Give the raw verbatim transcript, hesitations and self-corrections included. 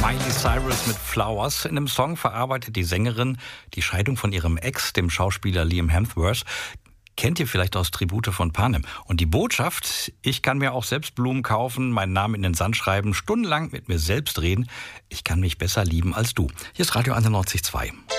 Miley Cyrus mit Flowers. In dem Song verarbeitet die Sängerin die Scheidung von ihrem Ex, dem Schauspieler Liam Hemsworth. Kennt ihr vielleicht aus Tribute von Panem. Und die Botschaft: Ich kann mir auch selbst Blumen kaufen, meinen Namen in den Sand schreiben, stundenlang mit mir selbst reden. Ich kann mich besser lieben als du. Hier ist Radio einundneunzig Komma zwei.